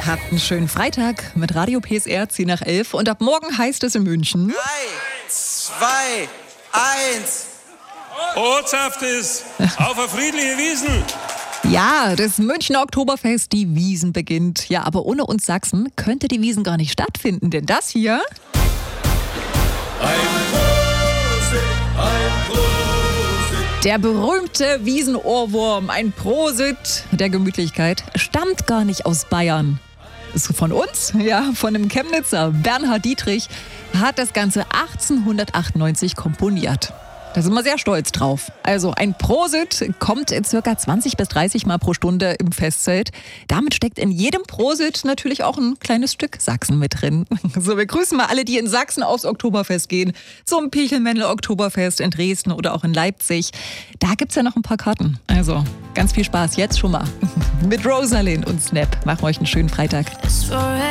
Habt einen schönen Freitag mit Radio PSR 10 nach 11 und ab morgen heißt es in München 3, 2, 1. Ortshaft ist auf eine friedliche Wiesn. Ja, das Münchner Oktoberfest, die Wiesn beginnt. Ja, aber ohne uns Sachsen könnte die Wiesn gar nicht stattfinden, denn das hier... Der berühmte Wiesenohrwurm, ein Prosit der Gemütlichkeit, stammt gar nicht aus Bayern. Ist von uns, ja, von dem Chemnitzer Bernhard Dietrich, hat das Ganze 1898 komponiert. Da sind wir sehr stolz drauf. Also ein Prosit kommt ca. 20 bis 30 Mal pro Stunde im Festzelt. Damit steckt in jedem Prosit natürlich auch ein kleines Stück Sachsen mit drin. So, wir grüßen mal alle, die in Sachsen aufs Oktoberfest gehen. Zum Pichelmännle-Oktoberfest in Dresden oder auch in Leipzig. Da gibt's ja noch ein paar Karten. Also ganz viel Spaß jetzt schon mal. Mit Rosalind und Snap. Machen wir euch einen schönen Freitag.